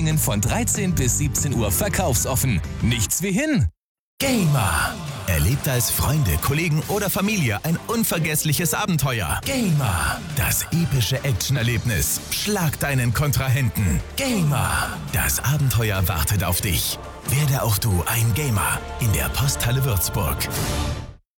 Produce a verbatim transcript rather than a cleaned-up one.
Metzingen von dreizehn bis siebzehn Uhr verkaufsoffen. Nichts wie hin. Gamer. Erlebt als Freunde, Kollegen oder Familie ein unvergessliches Abenteuer. Gamer. Das epische Actionerlebnis. Schlag deinen Kontrahenten. Gamer. Das Abenteuer wartet auf dich. Werde auch du ein Gamer in der Posthalle Würzburg.